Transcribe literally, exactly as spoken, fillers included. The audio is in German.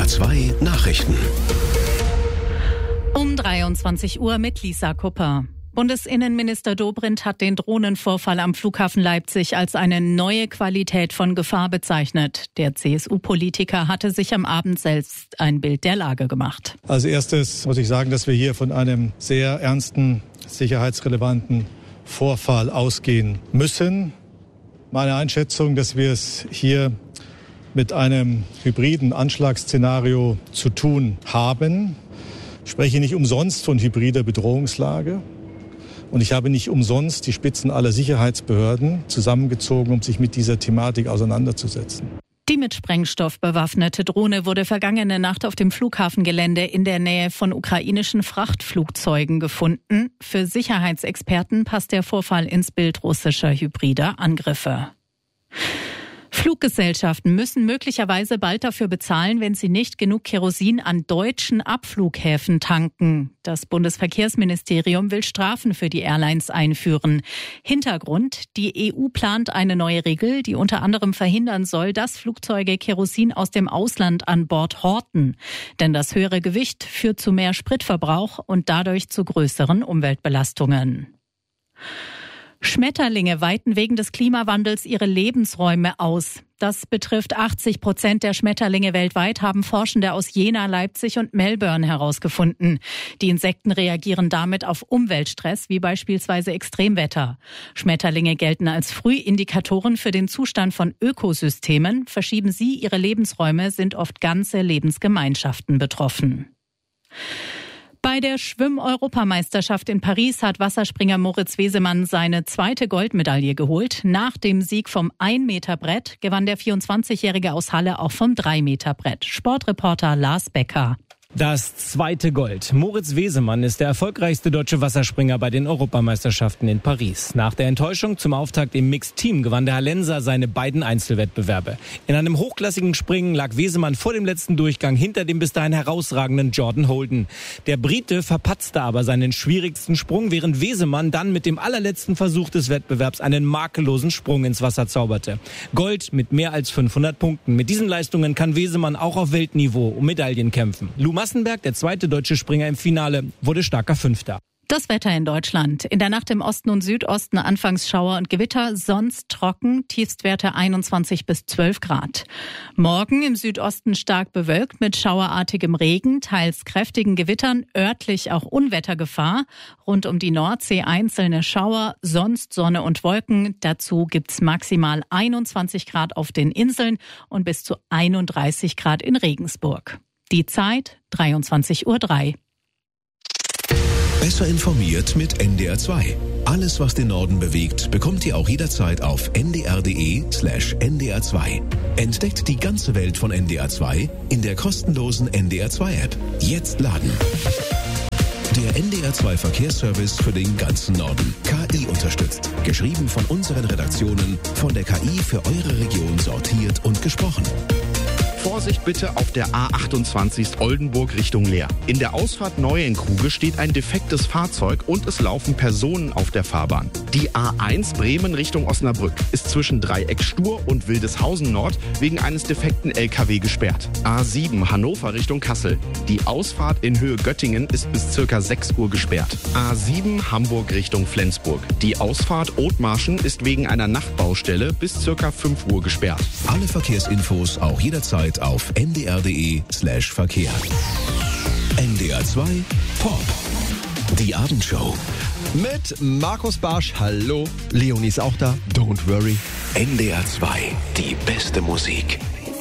zwei Nachrichten. Um dreiundzwanzig Uhr mit Lisa Kupper. Bundesinnenminister Dobrindt hat den Drohnenvorfall am Flughafen Leipzig als eine neue Qualität von Gefahr bezeichnet. Der C S U-Politiker hatte sich am Abend selbst ein Bild der Lage gemacht. Als erstes muss ich sagen, dass wir hier von einem sehr ernsten, sicherheitsrelevanten Vorfall ausgehen müssen. Meine Einschätzung, dass wir es hier mit einem hybriden Anschlagsszenario zu tun haben. Ich spreche nicht umsonst von hybrider Bedrohungslage. Und ich habe nicht umsonst die Spitzen aller Sicherheitsbehörden zusammengezogen, um sich mit dieser Thematik auseinanderzusetzen. Die mit Sprengstoff bewaffnete Drohne wurde vergangene Nacht auf dem Flughafengelände in der Nähe von ukrainischen Frachtflugzeugen gefunden. Für Sicherheitsexperten passt der Vorfall ins Bild russischer hybrider Angriffe. Fluggesellschaften müssen möglicherweise bald dafür bezahlen, wenn sie nicht genug Kerosin an deutschen Abflughäfen tanken. Das Bundesverkehrsministerium will Strafen für die Airlines einführen. Hintergrund: Die E U plant eine neue Regel, die unter anderem verhindern soll, dass Flugzeuge Kerosin aus dem Ausland an Bord horten. Denn das höhere Gewicht führt zu mehr Spritverbrauch und dadurch zu größeren Umweltbelastungen. Schmetterlinge weiten wegen des Klimawandels ihre Lebensräume aus. Das betrifft achtzig Prozent der Schmetterlinge weltweit, haben Forschende aus Jena, Leipzig und Melbourne herausgefunden. Die Insekten reagieren damit auf Umweltstress, wie beispielsweise Extremwetter. Schmetterlinge gelten als Frühindikatoren für den Zustand von Ökosystemen. Verschieben sie ihre Lebensräume, sind oft ganze Lebensgemeinschaften betroffen. Bei der Schwimm-Europameisterschaft in Paris hat Wasserspringer Moritz Wesemann seine zweite Goldmedaille geholt. Nach dem Sieg vom ein Meter Brett gewann der vierundzwanzigjährige aus Halle auch vom drei Meter Brett. Sportreporter Lars Becker. Das zweite Gold. Moritz Wesemann ist der erfolgreichste deutsche Wasserspringer bei den Europameisterschaften in Paris. Nach der Enttäuschung zum Auftakt im Mixed Team gewann der Hallenser seine beiden Einzelwettbewerbe. In einem hochklassigen Springen lag Wesemann vor dem letzten Durchgang hinter dem bis dahin herausragenden Jordan Holden. Der Brite verpatzte aber seinen schwierigsten Sprung, während Wesemann dann mit dem allerletzten Versuch des Wettbewerbs einen makellosen Sprung ins Wasser zauberte. Gold mit mehr als fünfhundert Punkten. Mit diesen Leistungen kann Wesemann auch auf Weltniveau um Medaillen kämpfen. Lou Massenberg, der zweite deutsche Springer im Finale, wurde starker Fünfter. Das Wetter in Deutschland. In der Nacht im Osten und Südosten anfangs Schauer und Gewitter, sonst trocken, Tiefstwerte einundzwanzig bis zwölf Grad. Morgen im Südosten stark bewölkt mit schauerartigem Regen, teils kräftigen Gewittern, örtlich auch Unwettergefahr. Rund um die Nordsee einzelne Schauer, sonst Sonne und Wolken. Dazu gibt's maximal einundzwanzig Grad auf den Inseln und bis zu einunddreißig Grad in Regensburg. Die Zeit dreiundzwanzig Uhr drei. Besser informiert mit N D R zwei. Alles, was den Norden bewegt, bekommt ihr auch jederzeit auf n d r punkt d e slash n d r zwei. Entdeckt die ganze Welt von N D R zwei in der kostenlosen N D R zwei App. Jetzt laden. Der N D R zwei Verkehrsservice für den ganzen Norden. K I unterstützt. Geschrieben von unseren Redaktionen, von der K I für eure Region sortiert und gesprochen. Vorsicht bitte auf der A achtundzwanzig Oldenburg Richtung Leer. In der Ausfahrt Neuenkruge steht ein defektes Fahrzeug und es laufen Personen auf der Fahrbahn. Die A eins Bremen Richtung Osnabrück ist zwischen Dreieck Stur und Wildeshausen Nord wegen eines defekten L K W gesperrt. A sieben Hannover Richtung Kassel. Die Ausfahrt in Höhe Göttingen ist bis circa sechs Uhr gesperrt. A sieben Hamburg Richtung Flensburg. Die Ausfahrt Othmarschen ist wegen einer Nachtbaustelle bis circa fünf Uhr gesperrt. Alle Verkehrsinfos auch jederzeit auf n d r punkt d e slash Verkehr. N D R zwei Pop. Die Abendshow. Mit Markus Barsch, hallo. Leonie ist auch da, don't worry. N D R zwei, die beste Musik